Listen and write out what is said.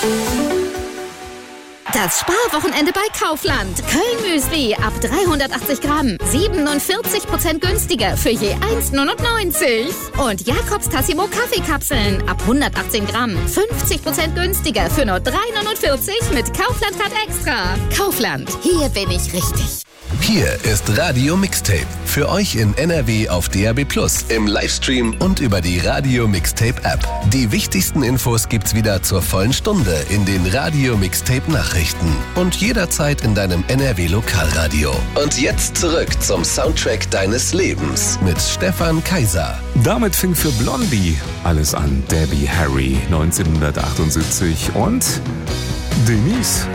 Das Sparwochenende bei Kaufland. Köln-Müsli ab 380 Gramm. 47% günstiger für je 1,99. Und Jakobs Tassimo Kaffeekapseln ab 118 Gramm. 50% günstiger für nur 3,49 mit Kaufland-Card extra. Kaufland, hier bin ich richtig. Hier ist Radio Mixtape. Für euch in NRW auf DAB+, im Livestream und über die Radio Mixtape App. Die wichtigsten Infos gibt's wieder zur vollen Stunde in den Radio Mixtape Nachrichten und jederzeit in deinem NRW Lokalradio. Und jetzt zurück zum Soundtrack deines Lebens mit Stefan Kaiser. Damit fing für Blondie alles an. Debbie Harry 1978 und Denise.